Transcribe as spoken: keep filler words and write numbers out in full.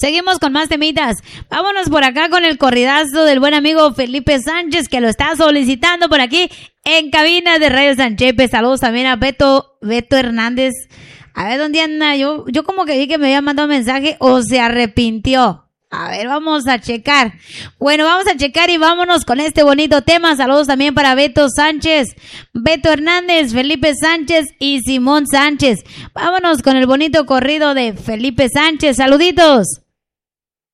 Seguimos con más temitas. Vámonos por acá con el corridazo del buen amigo Felipe Sánchez, que lo está solicitando por aquí en cabina de Radio Sanchepe. Saludos también a Beto, Beto Hernández. A ver, ¿dónde anda? Yo, yo como que vi que me había mandado un mensaje o se arrepintió. A ver, vamos a checar. Bueno, vamos a checar y vámonos con este bonito tema. Saludos también para Beto Sánchez, Beto Hernández, Felipe Sánchez y Simón Sánchez. Vámonos con el bonito corrido de Felipe Sánchez. Saluditos.